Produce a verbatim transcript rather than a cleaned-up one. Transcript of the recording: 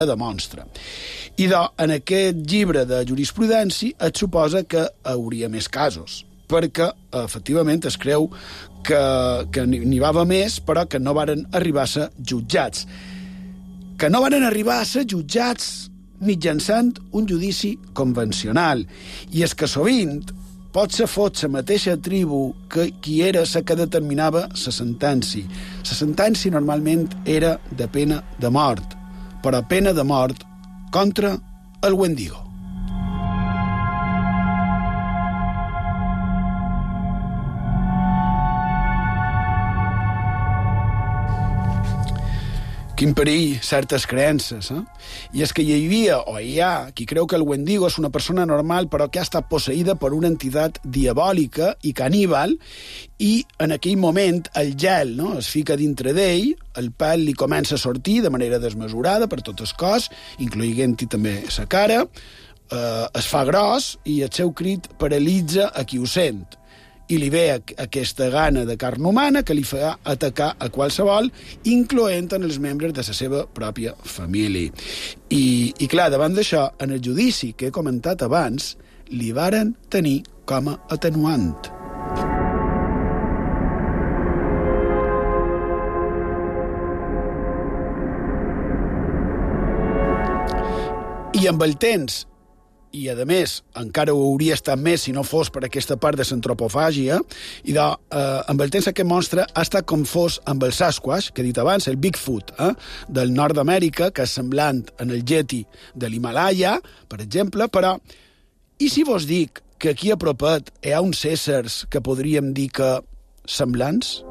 de monstre. I de, en aquest llibre de jurisprudència es suposa que hauria més casos, perquè efectivament es creu que, que n'hi va haver més, però que no varen arribar a ser jutjats. Que no varen arribar a ser jutjats mitjançant un judici convencional. I és que sovint potser fos la mateixa tribu que qui era la que determinava la sentència. La sentència normalment era de pena de mort, però pena de mort contra el Wendigo. Quin perill, certes creences, eh? I és que hi havia, o hi ha, qui creu que el Wendigo és una persona normal però que ha estat posseïda per una entitat diabòlica i caníbal, i en aquell moment el gel, no?, es fica dintre d'ell, el pèl li comença a sortir de manera desmesurada per tot el cos, incloent-hi també la cara, eh, es fa gros i el seu crit paralitza a qui ho sent. I li ve aquesta gana de carn humana que li fa atacar a qualsevol, incloent en els membres de la seva pròpia família. I, i clar, davant d'això, en el judici que he comentat abans, li varen tenir com a atenuant. I amb el temps, i a més encara ho hauria estat més si no fos per aquesta part de l'antropofàgia, i de, eh, amb el temps aquest monstre ha estat com fos amb el Sasquatch, que he dit abans, el Bigfoot, eh, del nord d'Amèrica, que és semblant en el Yeti de l'Himalaya, per exemple, però i si vos dic que aquí a propet hi ha uns éssers que podríem dir que semblants?